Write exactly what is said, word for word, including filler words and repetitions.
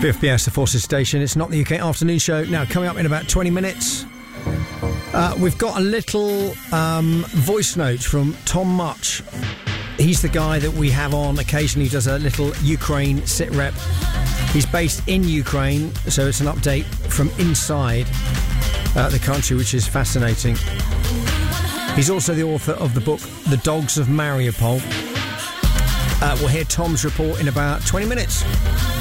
B F B S, the Forces Station. It's not the U K afternoon show. Now, coming up in about twenty minutes, uh, we've got a little um, voice note from Tom Much. He's the guy that we have on occasionally, does a little Ukraine sit rep. He's based in Ukraine, so it's an update from inside uh, the country, which is fascinating. He's also the author of the book The Dogs of Mariupol. Uh, we'll hear Tom's report in about twenty minutes.